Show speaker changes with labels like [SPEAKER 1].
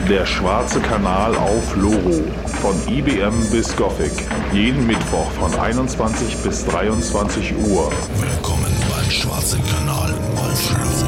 [SPEAKER 1] Der schwarze Kanal auf Loro. Von IBM bis Gothic. Jeden Mittwoch von 21 bis 23 Uhr.
[SPEAKER 2] Willkommen beim schwarzen Kanal auf Loro.